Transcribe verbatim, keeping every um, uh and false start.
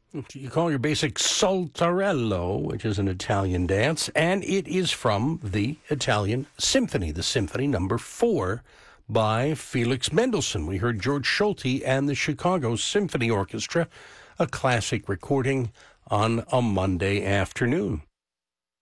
You call your basic Saltarello, which is an Italian dance, and it is from the Italian Symphony, the Symphony Number Four by Felix Mendelssohn. We heard George Solti and the Chicago Symphony Orchestra, a classic recording on a Monday afternoon.